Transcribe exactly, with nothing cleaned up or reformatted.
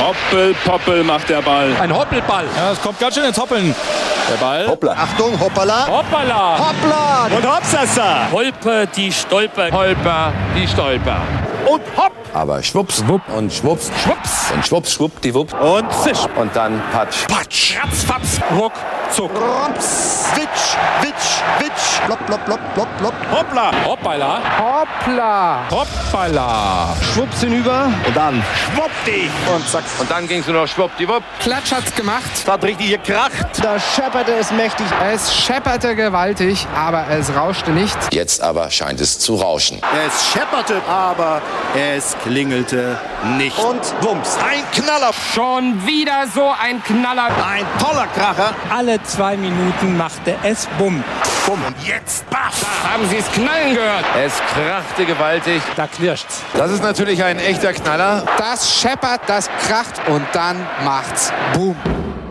Hoppel, Poppel macht der Ball. Ein Hoppelball. Ja, es kommt ganz schön ins Hoppeln. Der Ball. Hoppla. Achtung, hoppala. Hoppala. Hoppla. Und Hopsasa. Holpe, die Stolper. Holper, die Stolper. Und hopp. Aber schwupps, wupp und schwupps, Schwupps. und schwupps, schwuppdiwupp. Und zisch. Und dann patsch. Patsch. Ratzfatz. Ruck. Zuck. Rops. Witsch, witsch, witsch. Plopp, plopp, plopp, plopp, plopp. Hoppla. Hoppala. Hoppla. Hoppala. Schwupps hinüber. Und dann. Schwuppdi. Und zack. Und dann ging's nur noch schwuppdiwupp. Klatsch hat's gemacht. Da hat richtig gekracht. Da schepperte es mächtig. Es schepperte gewaltig, aber es rauschte nicht. Jetzt aber scheint es zu rauschen. Es schepperte, aber es klingelte nicht. Und wumms. Ein Knaller. Schon wieder so ein Knaller. Ein toller Kracher. Alle zwei Minuten machte es Bumm. Bumm. Und jetzt baff. Haben Sie es knallen gehört? Es krachte gewaltig. Da knirscht's. Das ist natürlich ein echter Knaller. Das scheppert, das kracht und dann macht's Boom.